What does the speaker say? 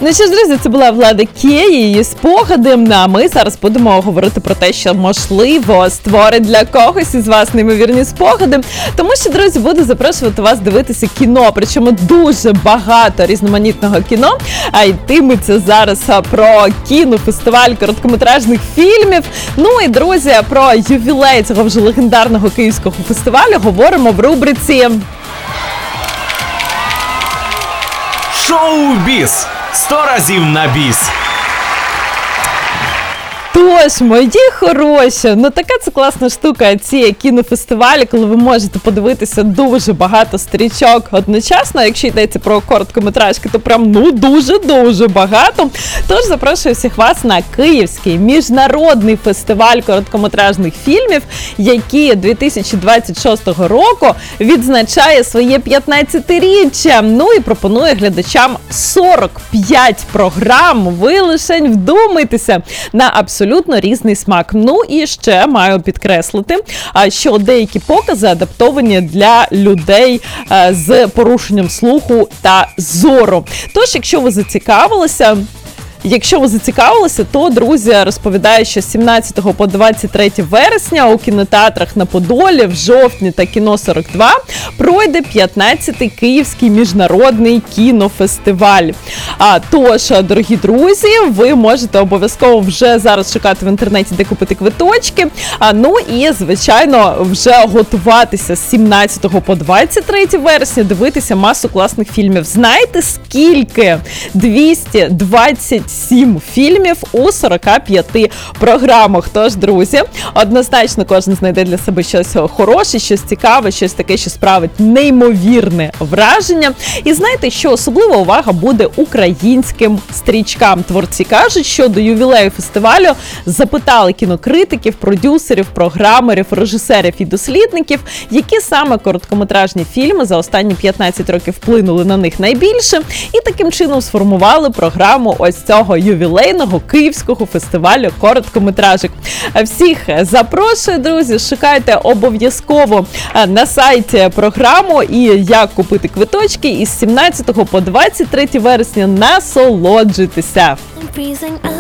Ну що ж, друзі, це була Влада Кія, її спогади. А ми зараз будемо говорити про те, що, можливо, створить для когось із вас неймовірні спогади. Тому що, друзі, буду запрошувати вас дивитися кіно, причому дуже багато різноманітного кіно. А йтиметься зараз про кінофестиваль короткометражних фільмів. Ну і, друзі, про ювілей цього вже легендарного київського фестивалю говоримо в рубриці Шоу-біз. 100 разів на біс. Тож, мої хороші, ну така це класна штука, ці кінофестивалі, коли ви можете подивитися дуже багато стрічок одночасно. Якщо йдеться про короткометражки, то прям дуже-дуже багато. Тож запрошую всіх вас на Київський міжнародний фестиваль короткометражних фільмів, який 2026 року відзначає своє 15-річчя. Ну і пропонує глядачам 45 програм. Ви лишень вдумайтеся на абсолютно різний смак. Ну і ще маю підкреслити, що деякі покази адаптовані для людей з порушенням слуху та зору. Тож, якщо ви зацікавилися, то, друзі, розповідаю, що з 17 по 23 вересня у кінотеатрах на Подолі, в жовтні та Кіно 42 пройде 15-й Київський міжнародний кінофестиваль. Тож, дорогі друзі, ви можете обов'язково вже зараз шукати в інтернеті, де купити квиточки. Ну і, звичайно, вже готуватися з 17 по 23 вересня, дивитися масу класних фільмів. Знаєте, скільки? 227 фільмів у 45 програмах. Тож, друзі, однозначно кожен знайде для себе щось хороше, щось цікаве, щось таке, що справить неймовірне враження. І знаєте, що особлива увага буде українським стрічкам. Творці кажуть, що до ювілею фестивалю запитали кінокритиків, продюсерів, програмерів, режисерів і дослідників, які саме короткометражні фільми за останні 15 років вплинули на них найбільше, і таким чином сформували програму ось цього ювілейного Київського фестивалю короткометражок. Всіх запрошую, друзі, шукайте обов'язково на сайті програму і як купити квиточки. Із 17 по 23 вересня насолоджуйтеся!